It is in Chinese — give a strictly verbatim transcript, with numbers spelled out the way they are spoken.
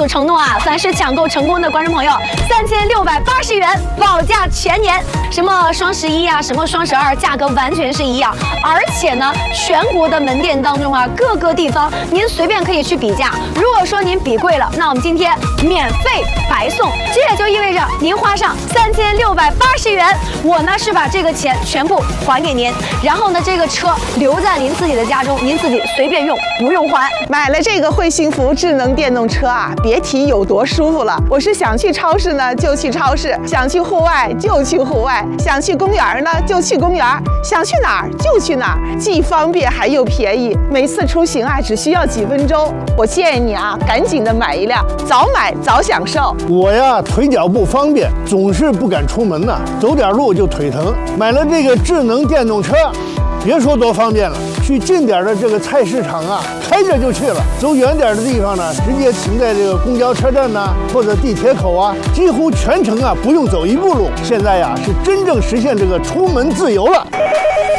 主承诺啊，凡是抢购成功的观众朋友，三千六百八十元保价全年。什么双十一啊，什么双十二，价格完全是一样。而且呢，全国的门店当中啊，各个地方您随便可以去比价。如果说您比贵了，那我们今天免费白送。这也就意味着您花上三千六百八十元，我呢是把这个钱全部还给您，然后呢这个车留在您自己的家中，您自己随便用，不用还。 买了这个会幸福智能电动车啊，别提有多舒服了。我是想去超市呢就去超市，想去户外就去户外，想去公园呢就去公园，想去哪儿就去哪儿，既方便还又便宜。每次出行啊只需要几分钟。我建议你啊，赶紧的买一辆，早买早享受。 我呀腿脚不方便，总是不敢出门呐，走点路就腿疼。买了这个智能电动车，别说多方便了，去近点的这个菜市场啊，开着就去了；走远点的地方呢，直接停在这个公交车站呐，或者地铁口啊，几乎全程啊不用走一步路。现在呀，是真正实现这个出门自由了。